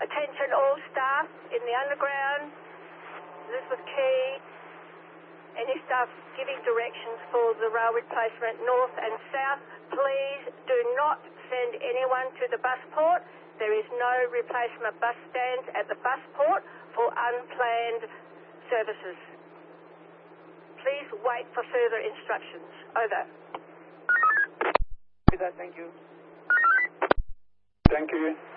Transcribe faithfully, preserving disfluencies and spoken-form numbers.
Attention all staff in the underground, Elizabeth Quay, any staff giving directions for the rail replacement north and south, please do not send anyone to the bus port. There is no replacement bus stands at the bus port for unplanned services. Please wait for further instructions. Over. Thank you. Thank you.